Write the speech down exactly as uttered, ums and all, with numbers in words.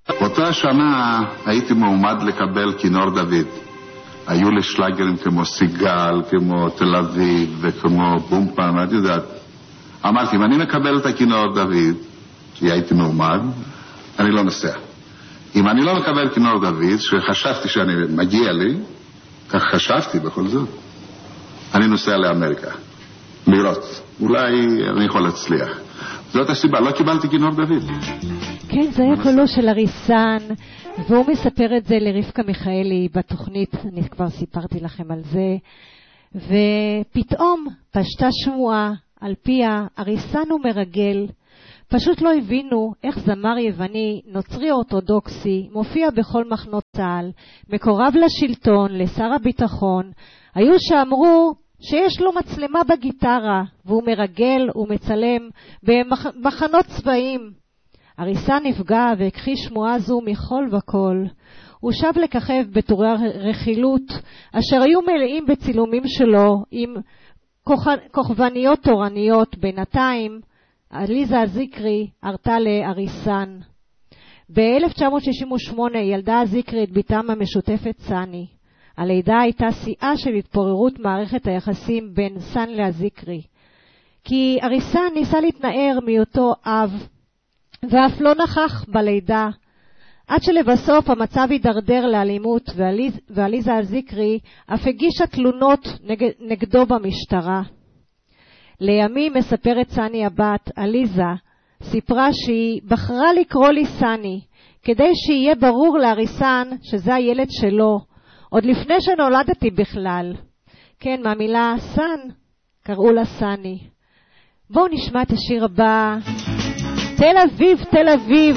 באותה שנה הייתי מועמד לקבל כינור דוד. היו לי שלאגרים כמו סיגל, כמו תל אביב וכמו בומפן, את יודעת. אמרתי, אם אני מקבל את הכינור דוד, כי הייתי מועמד, אני לא נוסע. אם אני לא מקבל כינור דוד, שחשבתי שאני מגיע לי, כך חשבתי בכל זאת, אני נוסע לאמריקה. לראות. אולי אני יכול להצליח. זאת הסיבה, לא קיבלתי כינור דוד. כן, זה היה קולו של אריסן, והוא מספר את זה לרבקה מיכאלי בתוכנית, אני כבר סיפרתי לכם על זה, ופתאום פשטה שמועה על פיה, אריסן הוא מרגל, פשוט לא הבינו איך זמר יווני, נוצרי אורתודוקסי, מופיע בכל מחנות צה"ל, מקורב לשלטון, לשר הביטחון, היו שאמרו שיש לו מצלמה בגיטרה, והוא מרגל ומצלם במחנות צבאיים. אריסן נפגע והכחיש שמועה זו מכל וכל. הוא שב לככב בתורי הרכילות, אשר היו מלאים בצילומים שלו עם כוכבניות תורניות. בינתיים, עליזה הזיקרי הרתה לאריסן. ב-אלף תשע מאות שישים ושמונה ילדה הזיקרי את ביתם המשותפת סני. הלידה הייתה שיאה של התפוררות מערכת היחסים בין סן להזיקרי. כי אריסן ניסה להתנער מאותו אב, ואף לא נכח בלידה, עד שלבסוף המצב הידרדר לאלימות, ועליז, ועליזה הזיקרי אף הגישה תלונות נגד, נגדו במשטרה. לימים מספרת סני הבת, עליזה, סיפרה שהיא בחרה לקרוא לי סני, כדי שיהיה ברור לאריסן שזה הילד שלו, עוד לפני שנולדתי בכלל. כן, מהמילה סן, קראו לה סני. בואו נשמע את השיר הבא. תל אביב, תל אביב,